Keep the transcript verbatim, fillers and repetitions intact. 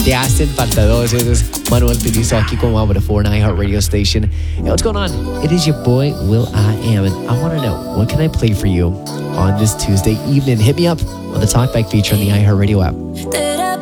te hacen falta dos. It is Manuel Turizo aquí con Abra for an iHeart Radio station. Hey, what's going on? It is your boy, Will I Am, and I want to know, what can I play for you on this Tuesday evening? Hit me up on the Talkback feature on the iHeart Radio app.